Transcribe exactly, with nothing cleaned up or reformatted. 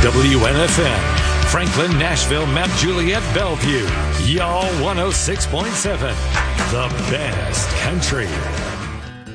W N F M, Franklin, Nashville, Mount Juliet, Bellevue. Y'all one oh six point seven. The best country.